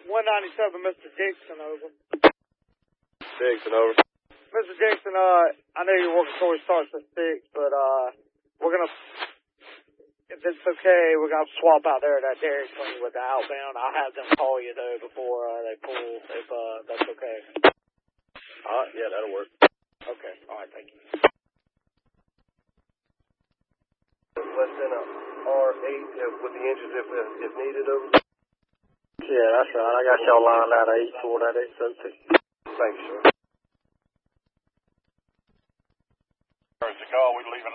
197, Mr. Dixon, over. Dixon, over. Mr. Dixon, I know your working tour starts at 6, but, we're gonna, if it's okay, we're gonna swap out there at that Dairy Queen with the outbound. I'll have them call you, though, before, they pull, if, that's okay. Yeah, that'll work. Okay, alright, thank you. Less than a R8 with the engines if needed, over. Yeah, that's right. I got y'all lined out at 84, that 872. Thanks, sir. There's the call. We're leaving.